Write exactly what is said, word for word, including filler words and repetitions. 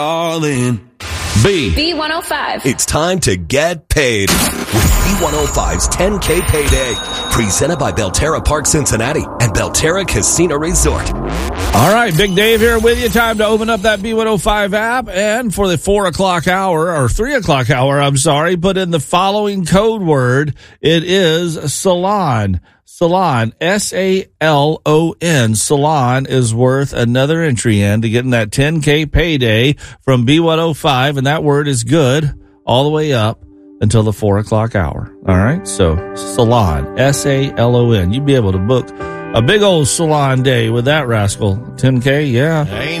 all in. B. B one oh five. It's time to get paid with B one oh five's ten K Payday. Presented by Belterra Park Cincinnati and Belterra Casino Resort. All right, Big Dave here with you. Time to open up that B one oh five app. And for the four o'clock hour, or three o'clock hour, I'm sorry, put in the following code word. It is Salon. Salon, S A L O N. Salon is worth another entry in to getting that ten K payday from B one oh five, and that word is good all the way up until the four o'clock hour. All right, so Salon, S A L O N. You'd be able to book a big old salon day with that rascal. ten K, yeah.